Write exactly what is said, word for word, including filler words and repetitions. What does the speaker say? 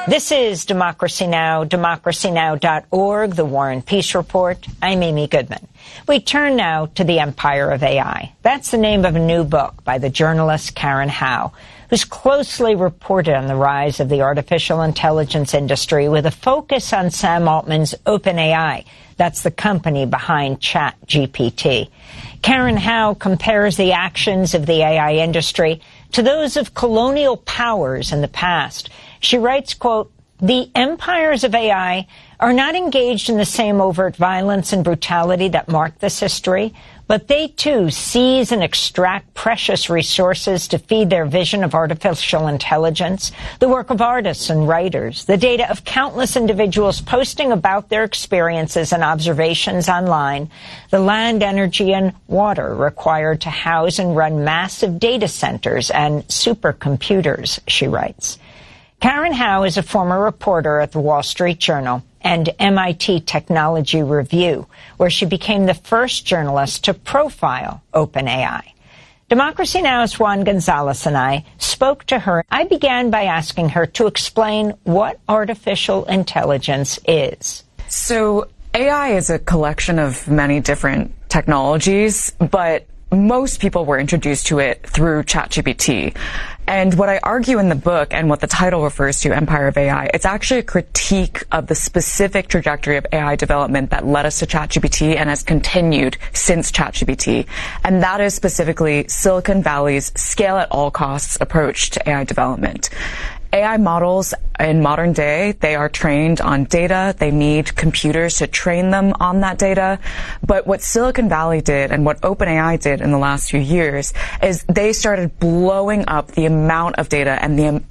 This is Democracy Now!, democracy now dot org, the War and Peace Report. I'm Amy Goodman. We turn now to the empire of A I. That's the name of a new book by the journalist Karen Hao, who's closely reported on the rise of the artificial intelligence industry with a focus on Sam Altman's OpenAI. That's the company behind ChatGPT. Karen Hao compares the actions of the A I industry to those of colonial powers in the past. She writes, quote, "The empires of A I are not engaged in the same overt violence and brutality that marked this history, but they too seize and extract precious resources to feed their vision of artificial intelligence, the work of artists and writers, the data of countless individuals posting about their experiences and observations online, the land, energy, and water required to house and run massive data centers and supercomputers," she writes. Karen Hao is a former reporter at the Wall Street Journal and M I T Technology Review, where she became the first journalist to profile OpenAI. Democracy Now!'s Juan Gonzalez and I spoke to her. I began by asking her to explain what artificial intelligence is. So A I is a collection of many different technologies, but most people were introduced to it through ChatGPT. And what I argue in the book, and what the title refers to, Empire of A I, it's actually a critique of the specific trajectory of A I development that led us to ChatGPT and has continued since ChatGPT. And that is specifically Silicon Valley's scale at all costs approach to A I development. A I models in modern day, they are trained on data. They need computers to train them on that data. But what Silicon Valley did and what OpenAI did in the last few years is they started blowing up the amount of data and the